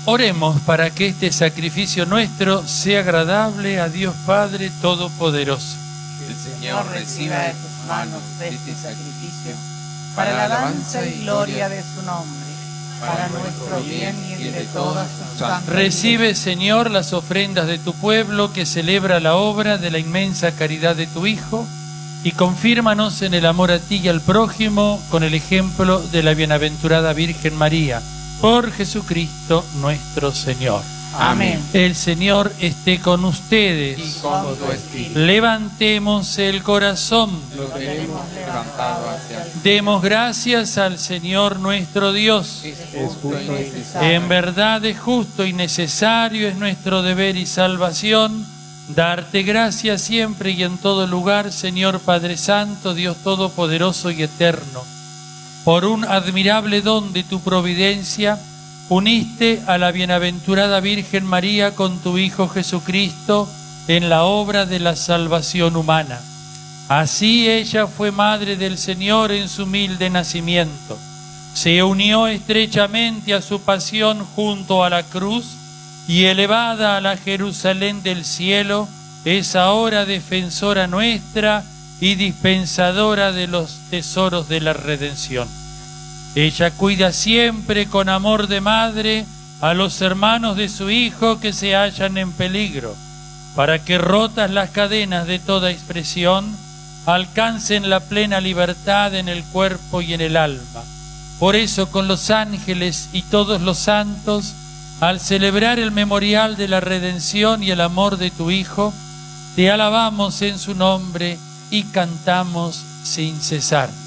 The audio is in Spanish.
Oremos para que este sacrificio nuestro sea agradable a Dios Padre Todopoderoso. Que el Señor reciba de tus manos este sacrificio para la alabanza y gloria de su nombre, para nuestro bien y el de todas sus santas. Recibe, Señor, las ofrendas de tu pueblo que celebra la obra de la inmensa caridad de tu Hijo, y confírmanos en el amor a ti y al prójimo con el ejemplo de la bienaventurada Virgen María. Por Jesucristo nuestro Señor. Amén. El Señor esté con ustedes. Y con tu espíritu. Levantemos el corazón. Lo tenemos levantado hacia el cielo. Demos gracias al Señor nuestro Dios. Es justo y necesario. En verdad es justo y necesario, es nuestro deber y salvación, darte gracias siempre y en todo lugar, Señor Padre Santo, Dios Todopoderoso y Eterno. Por un admirable don de tu providencia, uniste a la bienaventurada Virgen María con tu Hijo Jesucristo en la obra de la salvación humana. Así ella fue madre del Señor en su humilde nacimiento. Se unió estrechamente a su pasión junto a la cruz y elevada a la Jerusalén del cielo, es ahora defensora nuestra y dispensadora de los tesoros de la redención. Ella cuida siempre con amor de madre a los hermanos de su Hijo que se hallan en peligro, para que, rotas las cadenas de toda expresión, alcancen la plena libertad en el cuerpo y en el alma. Por eso, con los ángeles y todos los santos, al celebrar el memorial de la redención y el amor de tu Hijo, te alabamos en su nombre y cantamos sin cesar.